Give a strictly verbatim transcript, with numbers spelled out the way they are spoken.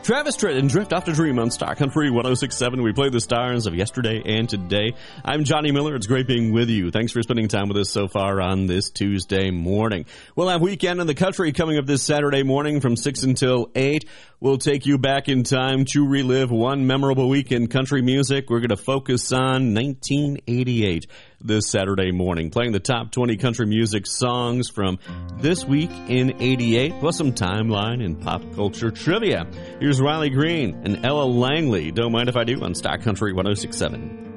Travis Tritt and Drift Off to Dream on Star Country one oh six point seven. We play the stars of yesterday and today. I'm Johnny Miller. It's great being with you. Thanks for spending time with us so far on this Tuesday morning. We'll have Weekend in the Country coming up this Saturday morning from six until eight. We'll take you back in time to relive one memorable week in country music. We're going to focus on nineteen eighty-eight this Saturday morning, playing the top twenty country music songs from this week in eighty-eight, plus some timeline and pop culture trivia. Here's Riley Green and Ella Langley. Don't Mind If I Do on Star Country one oh six point seven.